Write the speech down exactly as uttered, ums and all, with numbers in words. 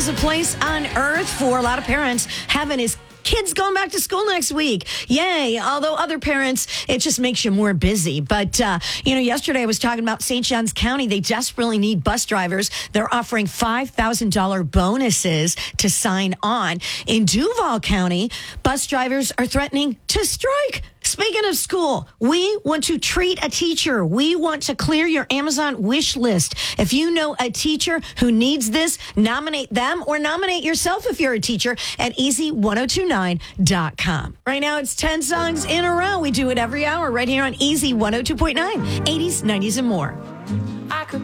is a place on earth for a lot of parents having his kids going back to school next week. Yay. Although other parents, it just makes you more busy. But, uh, you know, yesterday I was talking about Saint Johns County. They desperately need bus drivers. They're offering five thousand dollars bonuses to sign on. In Duval County, bus drivers are threatening to strike. Speaking of school, we want to treat a teacher. We want to clear your Amazon wish list. If you know a teacher who needs this, nominate them or nominate yourself if you're a teacher at easy ten twenty-nine dot com. Right now, it's ten songs in a row. We do it every hour right here on Easy one oh two point nine, eighties, nineties, and more. I could